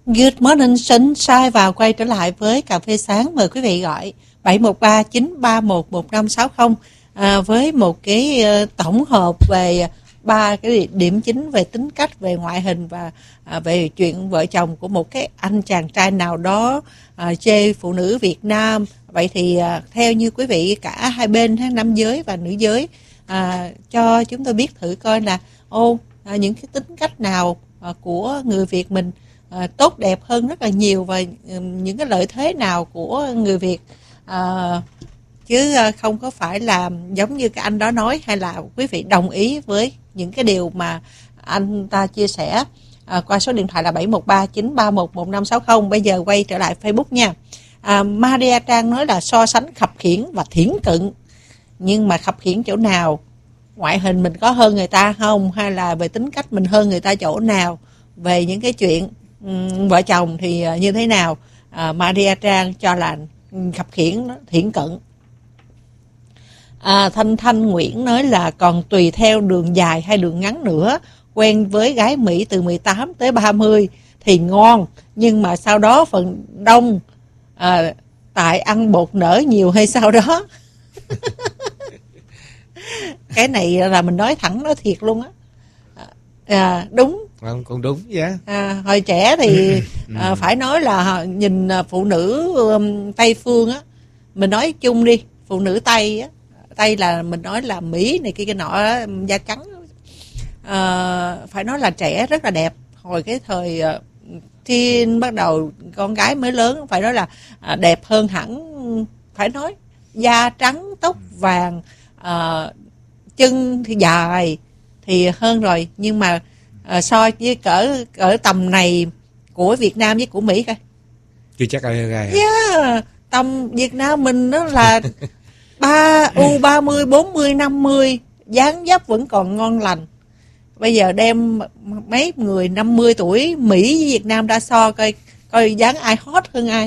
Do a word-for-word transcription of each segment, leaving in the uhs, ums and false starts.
Good morning sunshine, vào quay trở lại với cà phê sáng. Mời quý vị gọi bảy một ba chín ba một một năm sáu không à, với một cái uh, tổng hợp về ba cái điểm chính về tính cách, về ngoại hình và à, về chuyện vợ chồng của một cái anh chàng trai nào đó à, chê phụ nữ Việt Nam. Vậy thì à, theo như quý vị cả hai bên, nam giới và nữ giới, à, cho chúng tôi biết thử coi là ô à, những cái tính cách nào à, của người Việt mình À, tốt đẹp hơn rất là nhiều, và um, những cái lợi thế nào của người Việt, à, chứ à, không có phải là giống như cái anh đó nói, hay là quý vị đồng ý với những cái điều mà anh ta chia sẻ à, qua số điện thoại là bảy một ba chín ba một một năm sáu không. Bây giờ quay trở lại Facebook nha. à, Maria Trang nói là so sánh khập khiễng và thiển cận, nhưng mà khập khiễng chỗ nào? Ngoại hình mình có hơn người ta không, hay là về tính cách mình hơn người ta chỗ nào? Về những cái chuyện Um, vợ chồng thì uh, như thế nào? uh, Maria Trang cho là um, khập khiễng, thiển cận. à, Thanh Thanh Nguyễn nói là còn tùy theo đường dài hay đường ngắn nữa. Quen với gái Mỹ từ mười tám tới ba mươi thì ngon, nhưng mà sau đó phần đông à, tại ăn bột nở nhiều hay sao đó. Cái này là mình nói thẳng, nói thiệt luôn á. à, Đúng. Không, cũng đúng vậy. À, hồi trẻ thì à, phải nói là nhìn phụ nữ um, Tây phương á, mình nói chung đi, phụ nữ Tây á, Tây là mình nói là Mỹ này kia cái nọ, da trắng, à, phải nói là trẻ rất là đẹp. Hồi cái thời uh, teen bắt đầu con gái mới lớn, phải nói là à, đẹp hơn hẳn. Phải nói da trắng, tóc vàng, à, chân thì dài thì hơn rồi. Nhưng mà À, so với cỡ cỡ tầm này của Việt Nam với của Mỹ coi, chưa chắc ai gai. Yeah, tầm Việt Nam mình nó là ba u ba mươi, bốn mươi, năm mươi, dáng dấp vẫn còn ngon lành. Bây giờ đem mấy người năm mươi tuổi Mỹ với Việt Nam ra so coi, coi dáng ai hot hơn ai.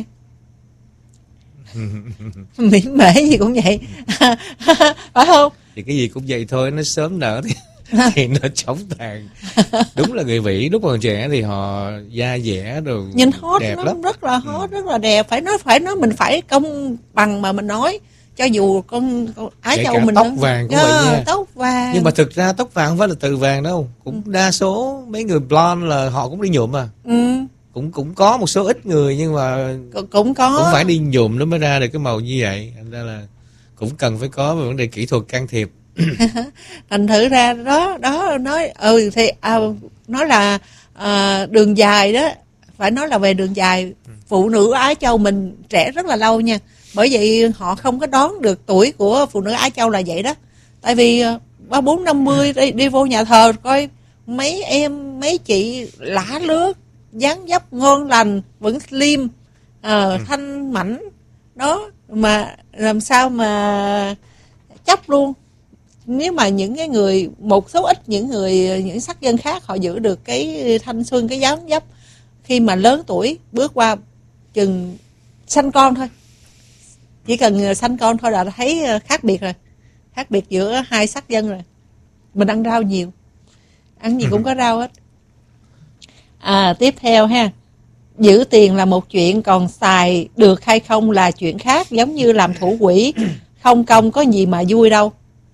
Mỹ mễ gì cũng vậy. Phải không? Thì cái gì cũng vậy thôi, nó sớm nở thì thì nó chóng tàn. Đúng là người Mỹ lúc còn trẻ thì họ da dẻ đồ nhìn hot, đẹp nó lắm, rất là hot, ừ. rất là đẹp. Phải nói phải nói mình phải công bằng mà mình nói, cho dù con, con Á Châu mình tóc vàng cũng yeah, vậy nha. Tóc vàng. Nhưng mà thực ra tóc vàng không phải là từ vàng đâu, cũng ừ. đa số mấy người blonde là họ cũng đi nhuộm à. Ừ. Cũng cũng có một số ít người, nhưng mà cũng, cũng có cũng phải đi nhuộm nó mới ra được cái màu như vậy. Thành ra là cũng cần phải có vấn đề kỹ thuật can thiệp. Thành thử ra đó đó nói ừ thì à, nói là à, đường dài đó, phải nói là về đường dài, phụ nữ Á Châu mình trẻ rất là lâu nha. Bởi vậy họ không có đoán được tuổi của phụ nữ Á Châu là vậy đó. Tại vì ba bốn năm mươi đi, đi vô nhà thờ coi mấy em mấy chị lả lướt, dáng dấp ngon lành, vẫn slim, à, thanh mảnh đó, mà làm sao mà chấp luôn. Nếu mà những cái người, một số ít những người, những sắc dân khác họ giữ được cái thanh xuân, cái dáng dấp, khi mà lớn tuổi bước qua chừng sanh con thôi, chỉ cần sanh con thôi là thấy khác biệt rồi, khác biệt giữa hai sắc dân rồi. Mình ăn rau nhiều, ăn gì cũng có rau hết. À, tiếp theo ha, giữ tiền là một chuyện, còn xài được hay không là chuyện khác. Giống như làm thủ quỹ, không công có gì mà vui đâu.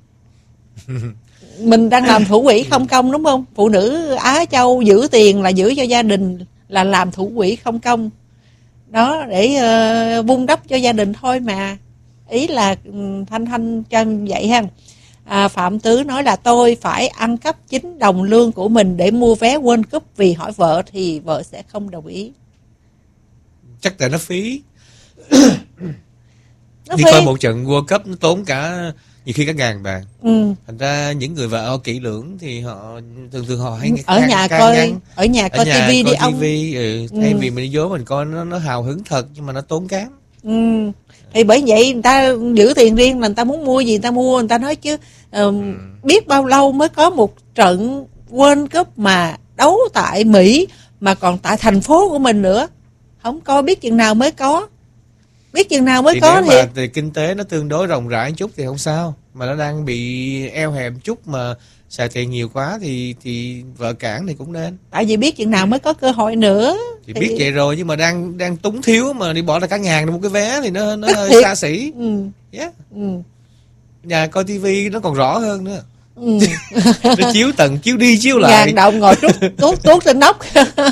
Mình đang làm thủ quỹ không công đúng không? Phụ nữ Á Châu giữ tiền là giữ cho gia đình, là làm thủ quỹ không công đó, để uh, vun đắp cho gia đình thôi mà. Ý là um, Thanh Thanh cho vậy ha. à, Phạm Tứ nói là tôi phải ăn cắp chính đồng lương của mình để mua vé World Cup, vì hỏi vợ thì vợ sẽ không đồng ý. Chắc là nó phí. Nó đi phí. Coi một trận World Cup nó tốn cả, nhiều khi cả ngàn bạc. Ừ. Thành ra những người vợ kỹ lưỡng thì họ thường thường họ hay ở can, nhà can coi ngăn. ở nhà coi tivi đi ông. tivi, ừ, thay ừ. vì mình đi vô mình coi nó nó hào hứng thật, nhưng mà nó tốn kém. Ừ. Thì bởi vậy người ta giữ tiền riêng, là người ta muốn mua gì người ta mua. Người ta nói chứ uh, ừ. biết bao lâu mới có một trận World Cup mà đấu tại Mỹ, mà còn tại thành phố của mình nữa. Không có biết chừng nào mới có. Biết chừng nào mới thì có nếu thì... mà thì kinh tế nó tương đối rộng rãi chút thì không sao. Mà nó đang bị eo hẹp chút mà xài tiền nhiều quá thì thì vợ cản thì cũng nên. Tại vì biết chừng nào mới có cơ hội nữa. Thì, thì biết vậy rồi, nhưng mà đang đang túng thiếu mà đi bỏ ra cả ngàn để một cái vé thì nó nó hơi xa xỉ. Ừ. Yeah. Ừ. Nhà coi tivi nó còn rõ hơn nữa. Ừ. Nó chiếu tầng, chiếu đi chiếu lại. Ngàn đồng ngồi trút tuốt tuốt trên nóc.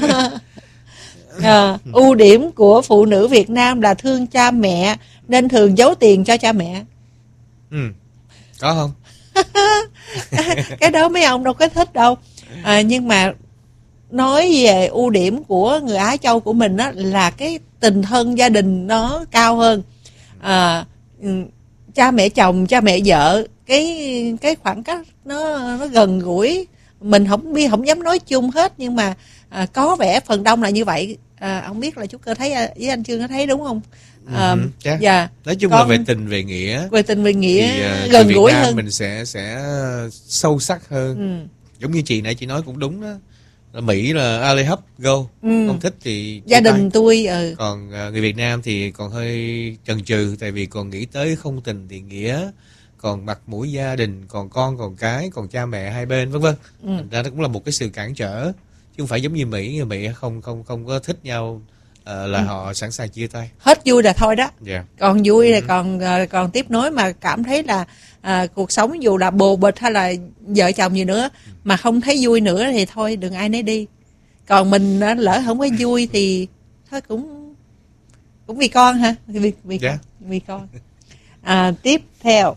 À, ưu điểm của phụ nữ Việt Nam là thương cha mẹ nên thường giấu tiền cho cha mẹ. Ừ. Có không? Cái đó mấy ông đâu có thích đâu. À, nhưng mà nói về ưu điểm của người Á Châu của mình á, là cái tình thân gia đình nó cao hơn. À, cha mẹ chồng, cha mẹ vợ, cái cái khoảng cách nó nó gần gũi. Mình không biết, không dám nói chung hết, nhưng mà à, có vẻ phần đông là như vậy. À, không biết là chú Cơ thấy với anh Trương có thấy đúng không? À, ừ, chắc. Dạ. Nói chung con, là về tình về nghĩa. Về tình về nghĩa thì, uh, gần Việt gũi Nam hơn. Mình sẽ sẽ sâu sắc hơn. Ừ. Giống như chị nãy chị nói cũng đúng đó. Là Mỹ là alley hấp go, ừ. không thích thì gia đình tay. tôi. Ừ. Còn uh, người Việt Nam thì còn hơi chần chừ, tại vì còn nghĩ tới không tình thì nghĩa, còn mặt mũi gia đình, còn con còn cái, còn cha mẹ hai bên vân vân. Ừ. Thành ra nó cũng là một cái sự cản trở, chứ không phải giống như Mỹ. Người Mỹ không không không có thích nhau uh, là ừ. họ sẵn sàng chia tay. Hết vui là thôi đó. Yeah. Còn vui ừ. là còn uh, còn tiếp nối, mà cảm thấy là uh, cuộc sống dù là bồ bịch hay là vợ chồng gì nữa ừ. mà không thấy vui nữa thì thôi đừng ai nấy đi. Còn mình uh, lỡ không có vui thì thôi cũng cũng vì con hả? Vì vì yeah. con, vì con. À, tiếp theo.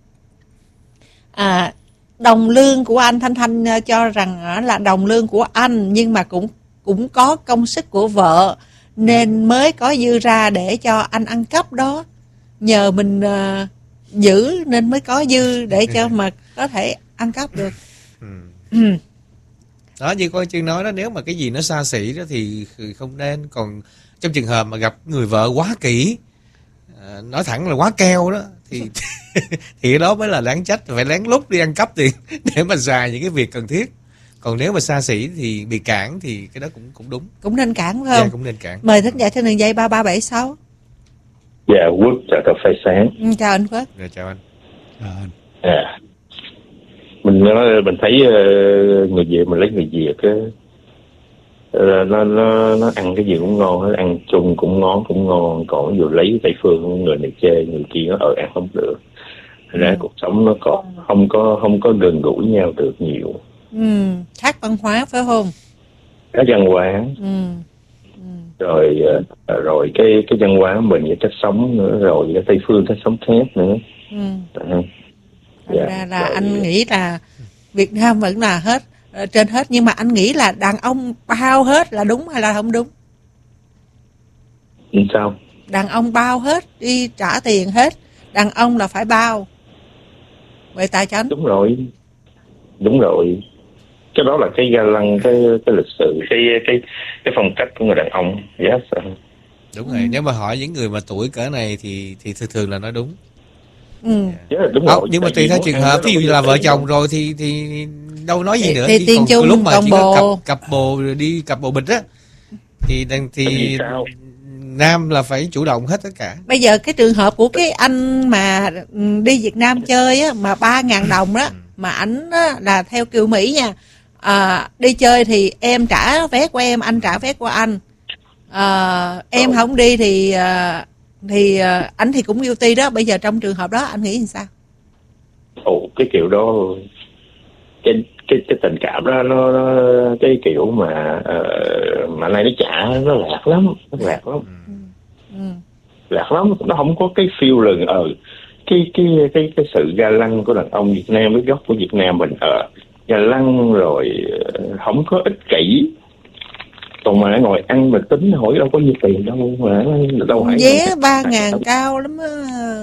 À, đồng lương của anh, Thanh Thanh cho rằng là đồng lương của anh, nhưng mà cũng cũng có công sức của vợ nên mới có dư ra để cho anh ăn cắp đó. Nhờ mình uh, giữ nên mới có dư để cho mà có thể ăn cắp được. ừ. Ừ. Đó, như con Trương nói đó, nếu mà cái gì nó xa xỉ đó thì không nên. Còn trong trường hợp mà gặp người vợ quá kỹ, à, nói thẳng là quá keo đó, thì thì cái đó mới là đáng trách, phải lén lút đi ăn cắp tiền để mà xài những cái việc cần thiết. Còn nếu mà xa xỉ thì bị cản thì cái đó cũng cũng đúng. Cũng nên cản phải không? Yeah, cũng nên cản. Mời thính giả trên đường dây ba ba bảy sáu. Dạ, Quốc chào cà phê sáng. Ừ, chào anh Quốc. Dạ, chào anh. À, anh. À, mình nói mình thấy uh, người Việt, mình lấy người Việt á, uh, nó nó nó ăn cái gì cũng ngon, nó ăn chung cũng ngon cũng ngon. Còn ví dụ lấy Tây phương, người này chê, người kia nó ở ăn không được. Thành ra ừ. cuộc sống nó còn không có không có gần gũi nhau được nhiều. Ừ, khác văn hóa phải không? Khác văn hóa. Ừ. Ừ. Rồi rồi cái cái văn hóa mình với cách sống nữa, rồi cái Tây phương cách sống khác nữa. Ừ. À, Thành dạ, ra là rồi... anh nghĩ là Việt Nam vẫn là hết trên hết, nhưng mà anh nghĩ là đàn ông bao hết là đúng hay là không đúng? Sao? Đàn ông bao hết, đi trả tiền hết, đàn ông là phải bao. Vậy tại chánh? Đúng rồi, đúng rồi. Cái đó là cái ga lăng, cái cái lịch sử, cái cái cái phong cách của người đàn ông. Yes. Đúng rồi. Ừ. Nếu mà hỏi những người mà tuổi cỡ này thì thì thường thường là nói đúng. Ừ. Yeah, đúng không, rồi. Nhưng mà tùy theo trường hợp, ví dụ như là vợ chồng rồi thì thì đâu nói gì thì, nữa. Thì tiền còn chung, lúc mà chỉ bồ. có cặp cặp bồ đi cặp bồ bịch á thì thì nam là phải chủ động hết tất cả. Bây giờ cái trường hợp của cái anh mà đi Việt Nam chơi á, mà ba ngàn đồng đó, mà ảnh là theo kiểu Mỹ nha. À, đi chơi thì em trả vé của em, anh trả vé của anh. À, em ừ. không đi thì thì anh thì cũng guilty đó. Bây giờ trong trường hợp đó anh nghĩ như sao? Ồ, cái kiểu đó, cái cái cái tình cảm đó, nó, nó cái kiểu mà uh, mà nay nó trả nó lạc lắm, nó lạc lắm, ừ. Ừ. lạc lắm. Nó không có cái feeling ở uh, cái cái cái cái sự ga lăng của đàn ông Việt Nam với gốc của Việt Nam mình ở uh, ga lăng rồi uh, không có ích kỷ. Còn mà ngồi ăn mà tính hỏi đâu có nhiêu tiền đâu mà đâu phải vé ba ngàn cao lắm á.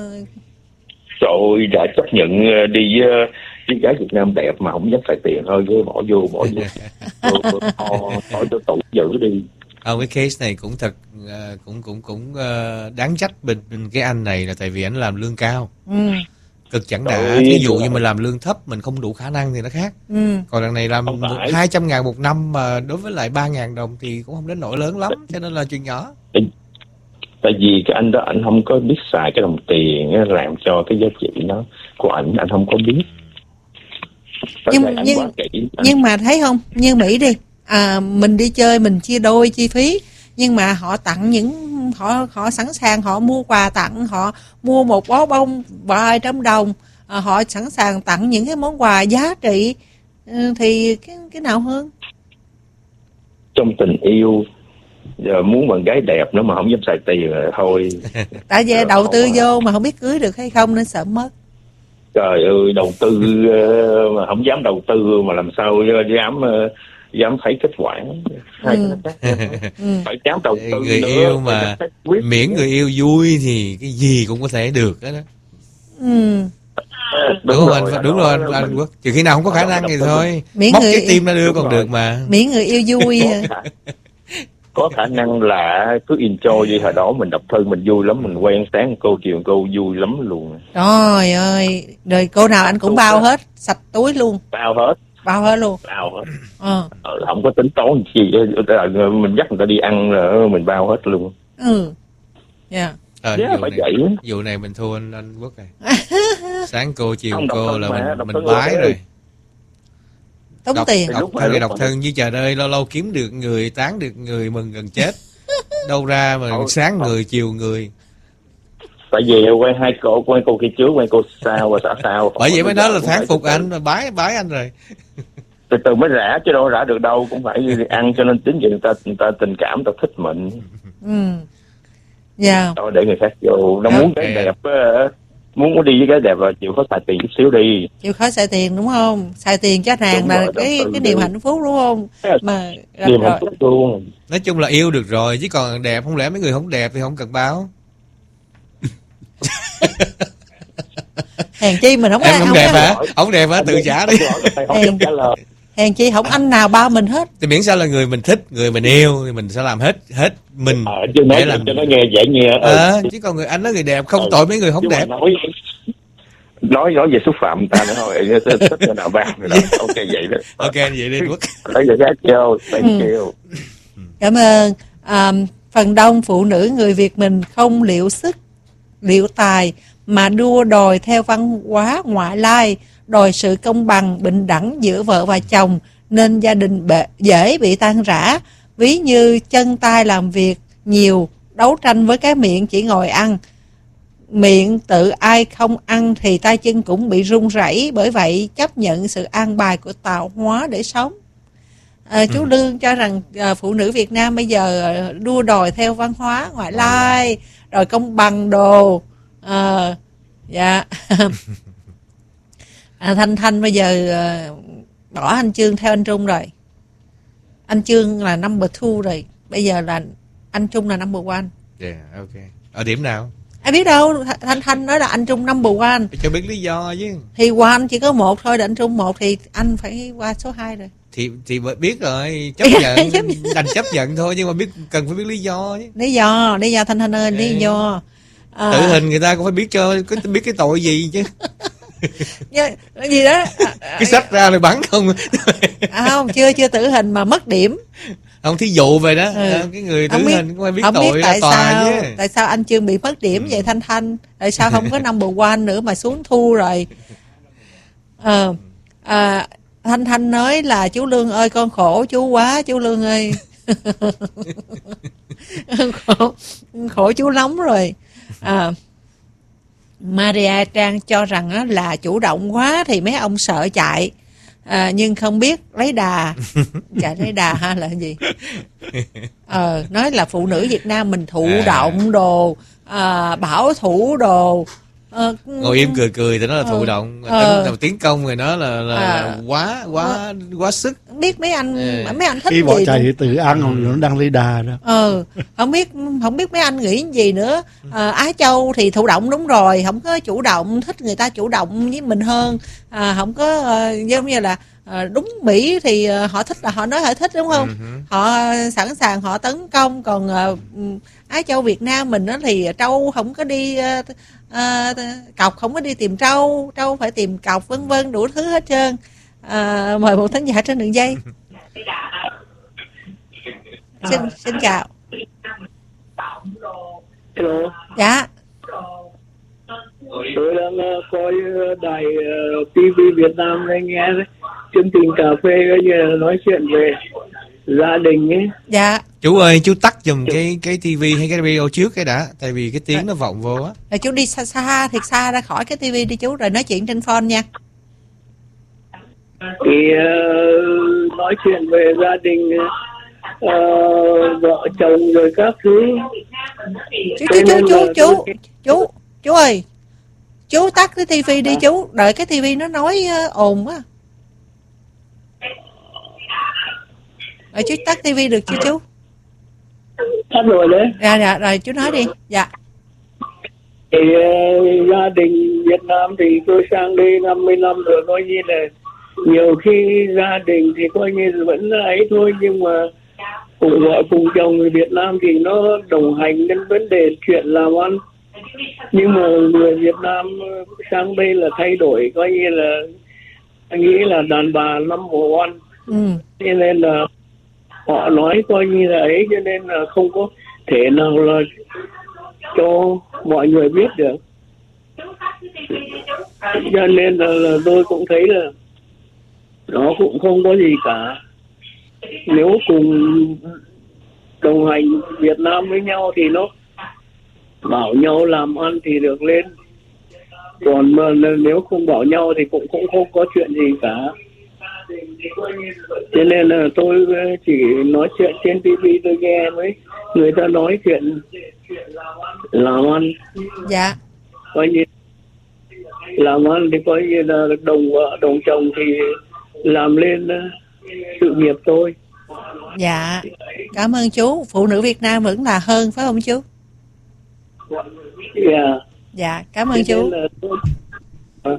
Rồi đã chấp nhận đi với gái Việt Nam đẹp mà không dám xài tiền thôi, cứ bỏ vô bỏ vô bỏ cho tủ giữ đi. Ờ, cái case này cũng thật uh, cũng cũng cũng uh, đáng trách bên, bên cái anh này là tại vì anh làm lương cao. Ừ. Cực chẳng đã. Ví dụ như mình làm lương thấp, mình không đủ khả năng thì nó khác. Ừ. Còn đằng này làm hai trăm ngàn một năm mà đối với lại ba ngàn đồng thì cũng không đến nỗi lớn lắm, cho nên là chuyện nhỏ. Tại vì cái anh đó anh không có biết xài cái đồng tiền làm cho cái giá trị nó của anh anh không có biết. Nhưng nhưng, nhưng mà thấy không, như Mỹ đi, à, mình đi chơi mình chia đôi chi phí, nhưng mà họ tặng những họ họ sẵn sàng họ mua quà tặng, họ mua một bó bông vài trăm đồng, à, họ sẵn sàng tặng những cái món quà giá trị, ừ, thì cái cái nào hơn? Trong tình yêu giờ muốn bạn gái đẹp nữa mà không dám xài tiền rồi thôi. Tại vì đầu tư vô mà không biết cưới được hay không nên sợ mất. Trời ơi, đầu tư mà không dám đầu tư mà làm sao dám dám thấy kết quả. Hai Ừ. cái ừ. Phải dám đầu tư người nữa, yêu mà miễn người yêu vui thì cái gì cũng có thể được đó. Ừ. Đúng, đúng rồi, anh, đúng rồi anh, anh Quốc. Trừ khi nào không có khả năng thì thôi, miễn móc người trái tim ra đưa còn rồi. Được mà. Miễn người yêu vui. Có khả năng là cứ enjoy đi, hồi đó mình độc thân mình vui lắm, mình quen sáng cô chiều cô vui lắm luôn. Trời ơi, đời cô nào anh cũng bao hết, sạch túi luôn. Bao hết. Bao hết luôn. Bao hết. Ờ. Ờ, không có tính toán gì, mình dắt người ta đi ăn rồi mình bao hết luôn. Ừ. Yeah. Ờ, yeah, vụ, phải này, vậy. vụ này mình thua anh, anh Quốc này. Sáng cô chiều không, cô là mà, mình mình bái rồi. Tốn độc, tiền. Độc thân, độc thân với trời ơi, lâu lâu kiếm được người, tán được người mừng gần chết. Đâu ra mà ừ, sáng ừ. người chiều người. Tại vì quen hai cô, quen cô kia trước, quen cô sau và xã sau. Bởi vậy mới nói là thán phục anh, mà bái bái anh rồi. Từ từ mới rã chứ đâu rã được đâu, cũng phải ăn cho nên chính vì người ta người ta tình cảm, người ta thích mình. Ừ. Dạ. Thôi để người khác vô, nó okay. Muốn cái đẹp muốn đi với cái đẹp là chịu khó xài tiền chút xíu đi. Chịu khó xài tiền đúng không? Xài tiền cho nàng là rồi, cái cái niềm hạnh phúc đúng không? Mà niềm hạnh phúc luôn. Nói chung là yêu được rồi, chứ còn đẹp không lẽ mấy người không đẹp thì không cần báo. Hèn chi mình không em ai, không, không đẹp hả? Không đẹp hả? Tự trả đi. Hèn, hèn chi không anh nào bao mình hết. Thì miễn sao là người mình thích, người mình yêu thì mình sẽ làm hết hết mình à, để nói làm cho nó nghe dễ nghe. À, ừ. Chứ còn người anh nói người đẹp không ừ. tội mấy người không chứ đẹp. Nói, nói nói về xúc phạm người ta nữa thôi, thích người nào bao rồi đó. Ok vậy đó. Ok vậy đi Quốc. Lấy giờ gác kêu, thank you. Cảm ơn. À, phần đông phụ nữ người Việt mình không liệu sức, liệu tài mà đua đòi theo văn hóa ngoại lai, đòi sự công bằng, bình đẳng giữa vợ và chồng, nên gia đình bệ, dễ bị tan rã. Ví như chân tay làm việc nhiều, đấu tranh với cái miệng chỉ ngồi ăn. Miệng tự ai không ăn thì tay chân cũng bị run rẩy, bởi vậy chấp nhận sự an bài của tạo hóa để sống. À, chú ừ. Lương cho rằng à, phụ nữ Việt Nam bây giờ đua đòi theo văn hóa ngoại lai, đòi công bằng đồ. À, dạ. à, Thanh Thanh bây giờ à, bỏ anh Trương theo anh Trung rồi. Anh Trương là number two rồi, bây giờ là anh Trung là number one. Yeah, ok. Ở điểm nào? Ai biết đâu, Thanh Thanh nói là anh Trung number one. Cho biết lý do chứ. Thì qua anh chỉ có một thôi, là anh Trung một thì anh phải qua số hai rồi. Thì thì biết rồi, chấp nhận, đành chấp nhận thôi, nhưng mà biết cần phải biết lý do chứ. Lý do, lý do Thanh Thanh ơi, lý do. À, tử hình người ta cũng phải biết cho, có biết cái tội gì chứ. Cái gì đó. Cái sách ra rồi bắn không? À, không, chưa chưa tử hình mà mất điểm. Không, thí dụ về đó, ừ. Cái người tử biết, hình cũng phải biết không tội biết tại ra tòa sao, chứ. Tại sao anh Trương bị mất điểm ừ. vậy Thanh Thanh? Tại sao không có number one nữa mà xuống thu rồi? Ờ, à, Thanh Thanh nói là chú Lương ơi con khổ chú quá, chú Lương ơi. khổ, khổ chú lắm rồi. À, Maria Trang cho rằng á, là chủ động quá thì mấy ông sợ chạy, à, nhưng không biết lấy đà. Chạy lấy đà ha là gì? Ờ, nói là phụ nữ Việt Nam mình thụ à. động đồ, à, bảo thủ đồ. Ờ, ngồi im cười cười thì nó là thụ ờ, động, ờ, đầu tiến công rồi nó là, là à, quá quá ờ, quá sức. Không biết mấy anh à. mấy anh thích khi gì bỏ chạy thì tự ăn ừ. nó đang lấy đà đó. Ờ, không biết không biết mấy anh nghĩ gì nữa. À, Á Châu thì thụ động đúng rồi, không có chủ động, thích người ta chủ động với mình hơn. À, không có uh, giống như là uh, đúng Mỹ thì uh, họ thích là họ nói họ thích đúng không? Uh-huh. Họ sẵn sàng họ tấn công, còn uh, Á Châu Việt Nam mình đó thì trâu không có đi uh, uh, cọc không có đi tìm trâu, trâu phải tìm cọc vân vân đủ thứ hết trơn. À, mời một thính giả trên đường dây. Xin xin chào. Hello. Dạ. Tôi đang uh, coi đài uh, ti vi Việt Nam đây, nghe chương trình cà phê như là nói chuyện về gia đình ấy. Dạ. Chú ơi, chú tắt giùm cái cái tivi hay cái radio trước cái đã, tại vì cái tiếng nó vọng vô á. Rồi chú đi xa xa thiệt xa ra khỏi cái tivi đi chú, rồi nói chuyện trên phone nha. Thì uh, nói chuyện về gia đình, uh, vợ chồng rồi các thứ. Chú chú chú chú chú chú chú ơi, chú tắt cái tivi đi chú, đợi cái tivi nó nói uh, ồn quá. Rồi chú tắt tivi được chưa chú? Tắt rồi đấy. Dạ dạ rồi chú nói đi. Dạ. Thì uh, gia đình Việt Nam thì tôi sang đây năm mươi năm rồi, coi như là nhiều khi gia đình thì coi như vẫn ấy thôi, nhưng mà cùng vợ cùng chồng người Việt Nam thì nó đồng hành đến vấn đề chuyện làm ăn. Nhưng mà người Việt Nam sang đây là thay đổi, coi như là anh nghĩ là đàn bà number one. Ừ. Cho nên là họ nói coi như là ấy, cho nên là không có thể nào là cho mọi người biết được. Cho nên là, là tôi cũng thấy là nó cũng không có gì cả. Nếu cùng đồng hành Việt Nam với nhau thì nó bảo nhau làm ăn thì được lên. Còn mà nếu không bảo nhau thì cũng cũng không có chuyện gì cả. Cho nên là tôi chỉ nói chuyện trên tivi, tôi nghe với người ta nói chuyện làm ăn. Dạ. Coi như làm ăn thì coi như là đồng vợ đồng chồng thì làm lên sự nghiệp tôi. Dạ. Cảm ơn chú. Phụ nữ Việt Nam vẫn là hơn phải không chú? Dạ. Yeah. Dạ, cảm ơn chú. À.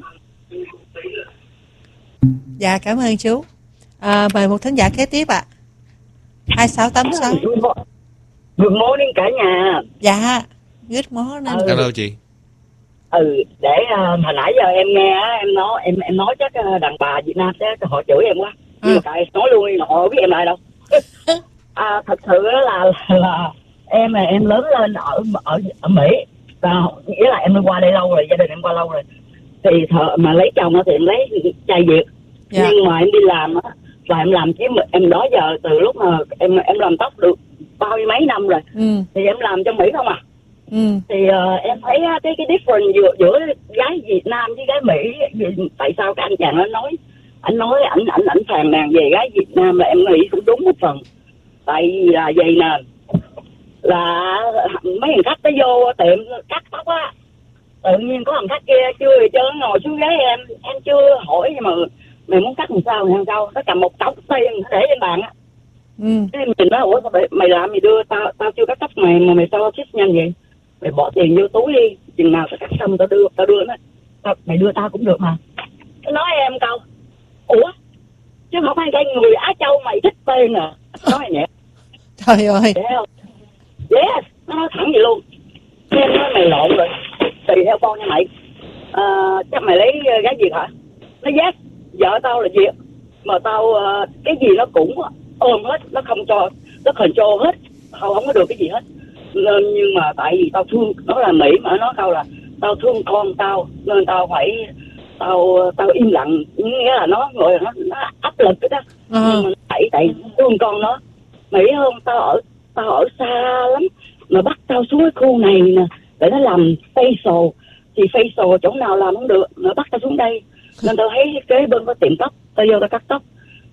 Dạ, cảm ơn chú. À, mời một thính giả kế tiếp ạ. À. hai sáu tám sáu. Good morning cả nhà. Dạ, good morning. Ừ. Hello chị. Ừ, để uh, hồi nãy giờ em nghe em nói em em nói chắc đàn bà Việt Nam sẽ họ chửi em quá. Nhưng ừ. mà tại nói luôn đi, họ biết em lại đâu. À, thật sự là, là là em là em lớn lên ở ở ở Mỹ. Và nghĩa là em qua đây lâu rồi, gia đình em qua lâu rồi. Thì thợ mà lấy chồng thì em lấy trai Việt. Yeah. Nhưng mà em đi làm á, và em làm chứ em đó giờ từ lúc mà em em làm tóc được bao nhiêu mấy năm rồi. Ừ. Thì em làm cho Mỹ không à. Ừ. Thì uh, em thấy cái cái difference giữa giữa gái Việt Nam với gái Mỹ. Tại sao cái anh chàng nó nói anh nói ảnh ảnh ảnh phàn nàn về gái Việt Nam là em nghĩ cũng đúng một phần. Tại vì là vậy nè, là mấy thằng khách nó vô tiệm cắt tóc á, tự nhiên có thằng khách kia chưa thì chơi ngồi xuống ghế em em chưa hỏi, nhưng mà mày muốn cắt làm sao thì làm sao, nó cầm một cọc tiền để trên bàn á. Ừ. Cái mình nói ủa mày, mày làm gì đưa tao tao chưa cắt tóc mày mà mày sao chích nhanh vậy, mày bỏ tiền vô túi đi, chừng nào tao cắt xong tao đưa tao đưa nó tao, mày đưa tao cũng được mà. Nó nói em câu ủa chứ không phải cái người Á Châu mày thích tiền à, nói vậy. Trời ơi. Yes, nó nói thẳng vậy luôn. Em nói mày lộn rồi, tùy theo con nha mày. À, chắc mày lấy gái Việt hả? Nó yes, vợ tao là Việt, mà tao uh, cái gì nó cũng ôm hết, nó không cho, nó control hết, tao không có được cái gì hết. Nên nhưng mà tại vì tao thương, nó là Mỹ mà nó câu là tao thương con tao, nên tao phải tao tao im lặng, nghĩa là nó gọi là nó, nó áp lực cái đó. Ừ. Nhưng mà tại tại thương con nó. Mỹ không, tao ở tao ở xa lắm mà bắt tao xuống cái khu này nè để nó làm facial, thì facial chỗ nào làm không được, nó bắt tao xuống đây nên tao thấy kế bên có tiệm tóc, tao vô tao cắt tóc.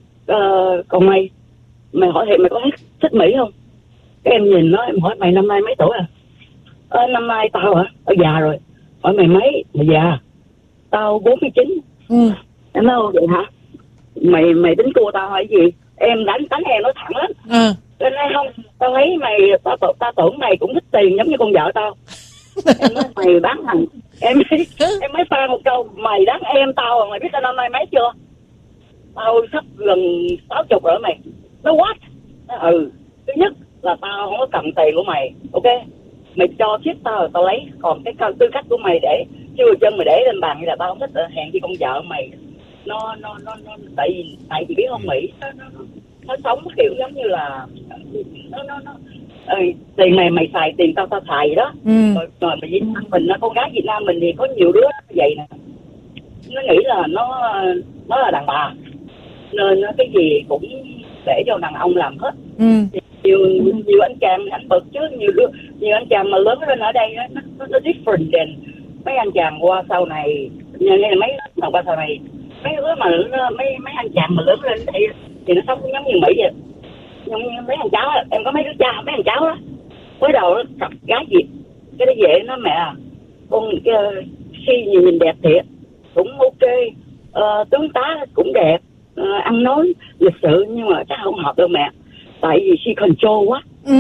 Uh, còn mày mày hỏi thì mày có thích, thích Mỹ không? Cái em nhìn nó, em hỏi mày năm nay mấy tuổi à? Ờ, năm nay tao hả? Tao già rồi. Hỏi mày mấy? Mày già. Tao bốn mươi chín. Ừ. Em nói vậy hả? Mày mày tính cua tao hay gì? Em đánh đánh em nó thẳng lắm. Ừ. Nên nói không, tao thấy mày, tao, tao, tao tưởng mày cũng thích tiền giống như con vợ tao. Em nói mày bán thằng, em em mới pha một câu, mày đáng em tao, mày biết tao năm nay mấy chưa? Tao sắp gần sáu chục rồi mày. Nó what? Nó, ừ, thứ nhất là tao không có cầm tiền của mày, ok? Mày cho chip tao tao lấy, còn cái tư cách của mày để chưa chân mày để lên bàn như là tao không thích, hèn chi con vợ mày. Nó nó nó nó tại vì tại vì biết không, Mỹ nó nó nó sống kiểu giống như là nó nó nó ừ, tiền này mày xài tiền tao tao xài vậy đó. Ừ. rồi, rồi mà Việt Nam mình, con gái Việt Nam mình thì có nhiều đứa vậy nè, nó nghĩ là nó nó là đàn bà nên nó cái gì cũng để cho đàn ông làm hết. Ừ. Thì nhiều nhiều anh chàng anh bực chứ nhiều đứa, nhiều anh chàng mà lớn lên ở đây nó nó, nó different than mấy anh chàng qua sau này, như là mấy mà qua sau này mấy đứa mà mấy mấy anh chàng mà lớn lên thì thì nó sống giống như Mỹ vậy, giống như mấy anh cháu đó. Em có mấy đứa cha mấy anh cháu đó mới đầu nó cặp gái Việt, cái nó về nó mẹ con cái si nhìn, nhìn đẹp thiệt cũng ok, uh, tướng tá cũng đẹp, uh, ăn nói lịch sự, nhưng mà chắc không hợp đâu mẹ, tại vì she control quá. Ừ.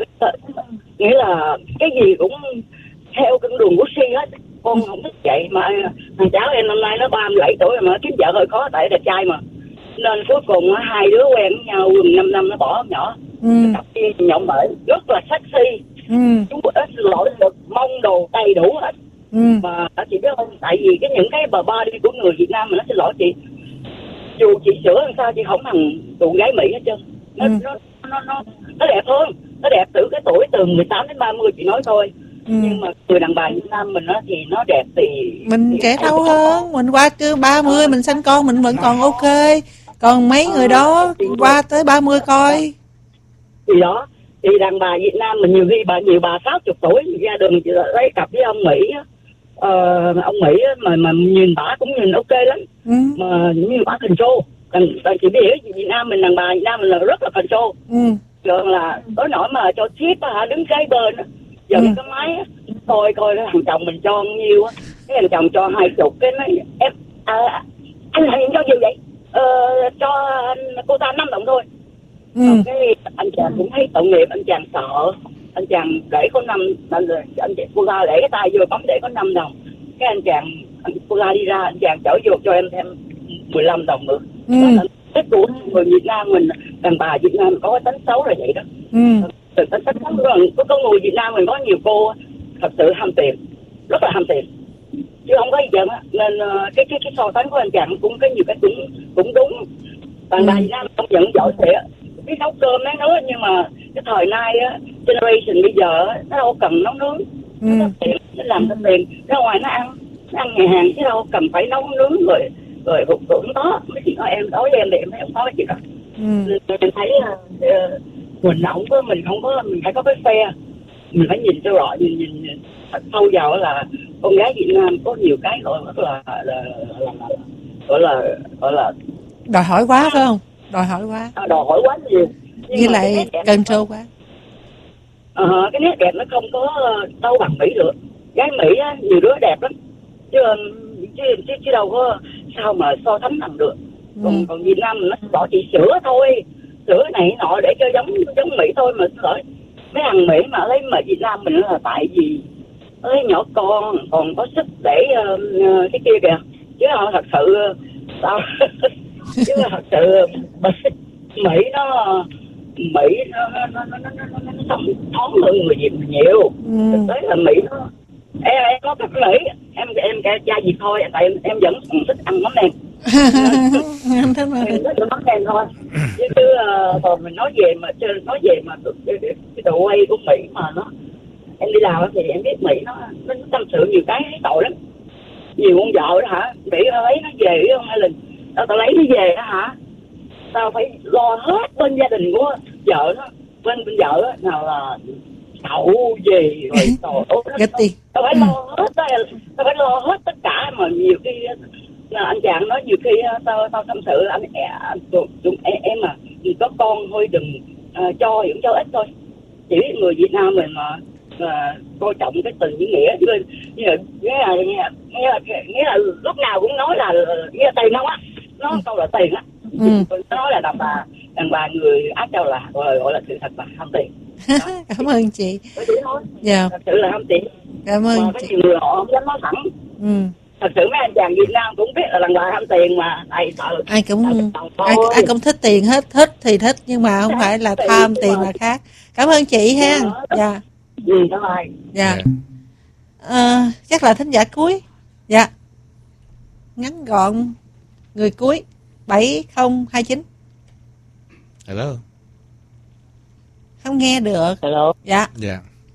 Nghĩa là cái gì cũng theo con đường của si hết, con không thích vậy. Mà thằng cháu em năm nay nó ba mươi bảy tuổi rồi mà kiếm vợ hơi khó, tại đẹp trai mà, nên cuối cùng hai đứa quen với nhau gần năm năm nó bỏ nhỏ. Ừ. Cặp kia nhộng bởi rất là sexy. Ừ. Chúng ít lỗi được mông đồ đầy đủ hết. Ừ. Mà chị biết không, tại vì cái những cái bờ body của người Việt Nam mà nó xin lỗi chị, dù chị sửa làm sao chị không thằng tụi gái Mỹ hết trơn. Nó, ừ. nó, nó, nó, nó đẹp hơn, nó đẹp từ cái tuổi từ mười tám đến ba mươi chị nói thôi. Ừ. Nhưng mà người đàn bà Việt Nam mình đó thì nó đẹp thì mình thì trẻ trâu hơn, mình qua chưa ba mươi mình sanh con mình vẫn còn ok, còn mấy người đó qua tới ba mươi coi thì đó. Thì đàn bà Việt Nam mình nhiều khi bà nhiều bà sáu chục tuổi ra đường chị lấy cặp với ông Mỹ á, ờ, ông Mỹ á, mà mà nhìn bà cũng nhìn ok lắm. Ừ. Mà như bà control, đàn, đàn chị biết Việt Nam mình, đàn bà Việt Nam mình là rất là control. Ừ. Rồi là tới nỗi mà cho ship á hả, đứng kế bên á, giận ừ. cái máy á, coi coi cái thằng chồng mình cho nhiêu á, cái thằng chồng cho hai chục, cái nói em à, anh thằng cho nhiều vậy, ờ, cho cô ta năm đồng thôi. Ừ. Cái anh chàng cũng thấy tội nghiệp, anh chàng sợ, anh chàng để có năm, anh anh cô ta để cái tay vô bấm để có năm đồng, cái anh chàng anh, cô ta đi ra, anh chàng chở vô cho em thêm mười lăm đồng nữa. Ừ. Cái của người Việt Nam mình, đàn bà Việt Nam có cái tính xấu là vậy đó. Ừ. Tính tính xấu có có người Việt Nam mình có nhiều cô thật sự ham tiền, rất là ham tiền, chứ không có gì hết á. Nên uh, cái cái cái so sánh của anh chàng cũng có nhiều cái cũng cũng đúng. Đàn bà Việt Nam không nhận giỏi thiệt, biết nấu cơm nấu nướng, nhưng mà cái thời nay á, generation bây giờ á, nó đâu cần nấu nướng. Ừ. Nó tiền, nó làm cho tiền, ra ngoài nó ăn, nó ăn nhà hàng chứ đâu cần phải nấu nướng rồi rồi hụt cũng có. Mấy chị nói em đối với em thì em thấy không có cái gì đâu. Ừ. Nên mình thấy uh, mình không có, mình không có, mình phải có cái phe, mình phải nhìn cho rõ, nhìn nhìn, nhìn sâu vào là con gái Việt Nam có nhiều cái gọi rất là là, là, là, là gọi là gọi là đòi hỏi quá phải không? Đòi hỏi quá. À, đòi hỏi quá nhiều. Với lại control quá. Ờ, cái nét đẹp nó không có đâu bằng Mỹ được. Gái Mỹ á, nhiều đứa đẹp lắm. Chứ chứ chứ, chứ đâu có sao mà so sánh bằng được. Còn ừ. còn Việt Nam nó bỏ chỉ sửa thôi, sửa này nọ để cho giống giống Mỹ thôi mà sửa. Mấy thằng Mỹ mà lấy mà Việt Nam mình là tại vì lấy nhỏ con còn có sức để uh, cái kia kìa. Chứ họ thật sự sao chứ thật sự Mỹ nó Mỹ nó nó nó nó nó nó nó sống thoáng hơn người Việt nhiều. Ừ. Thực tế là Mỹ nó em em có cách Mỹ em em cha gì thôi, tại em em vẫn còn thích ăn mắm nêm. Em thích ăn mắm nêm thôi. Chứ chứ uh, còn mình nói về mà nói về mà cái, cái, cái đồ quay của Mỹ mà nó em đi làm thì em biết Mỹ nó nó tâm sự nhiều cái tội lắm. Nhiều con vợ đó hả, Mỹ lấy nó về không hay là tao tao lấy nó về đó hả, tao phải lo hết bên gia đình của vợ nó, bên bên vợ đó, nào là đậu gì rồi tao tao phải lo hết, tao phải lo hết tất cả. Mà nhiều khi anh chàng nói nhiều khi tao tao tâm sự anh em, em mà có con thôi đừng uh, cho cũng cho ít thôi. Chỉ biết người Việt Nam mình mà uh, coi trọng cái tình với nghĩa, như là nghĩa là nghĩa là nghĩa là lúc nào cũng nói là nghĩa là tiền không á, nó ừ. câu là tiền á. Ừ. Nó nói là đàn bà đàn bà người Á Châu là gọi, gọi là sự thật là ham tiền. Cảm ơn chị. Dạ. Thật sự là ham tiền. Cảm ơn mà chị. Nhiều người họ không dám nói thẳng. Ừ. Thật sự mấy anh chàng Việt Nam cũng biết là đàn bà ham tiền mà ai sợ. Ai cũng ai, ai cũng thích tiền hết, thích thì thích nhưng mà không phải là tham tiền là khác. Cảm ơn chị ha. Dạ. Ừ, cảm ơn. Dạ. À, chắc là thính giả cuối. Dạ. Ngắn gọn người cuối bảy không hai chín. Hello. Không nghe được. Hello. Dạ. Dạ.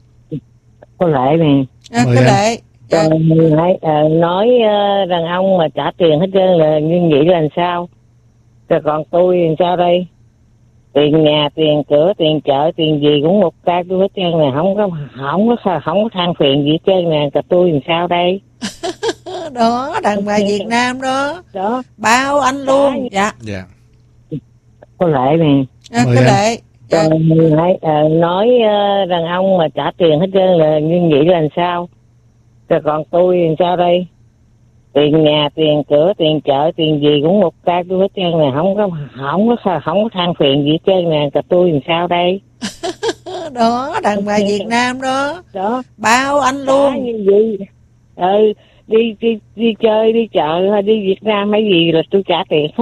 Có Lệ nè. À, có Lệ. Dạ. À, nói uh, đàn ông mà trả tiền hết trơn là như vậy là làm sao? Rồi còn tôi làm sao đây? tiền nhà, tiền cửa, tiền chợ, tiền gì cũng một ca tôi hết trơn nè, không có không có không có than phiền gì hết trơn nè, cả tôi làm sao đây? Đó, đàn bà Việt Nam đó, Đó, bao anh luôn. Dạ. Dạ. có lẽ nè. À, Mời cái anh. lệ. Dạ. Ờ, nói, ờ, nói ờ, đàn ông mà trả tiền hết trơn là như vậy là làm sao? Rồi còn tôi làm sao đây? Tiền nhà, tiền cửa, tiền chợ, tiền gì cũng một ca tôi hết trơn nè, không có không có không có than phiền gì hết trơn nè, cả tôi làm sao đây? Đó, đàn bà Việt Nam đó, Đó, bao anh luôn luôn. như gì? Ừ, đi đi đi chơi, đi chợ hay đi Việt Nam hay gì là tôi trả tiền hết.